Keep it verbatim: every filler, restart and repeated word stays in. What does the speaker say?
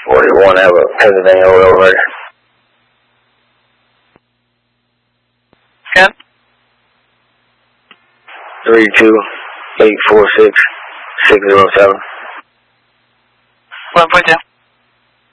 forty-one, have a Pennsylvania over. Ten. Three two eight four six six zero seven. One point two.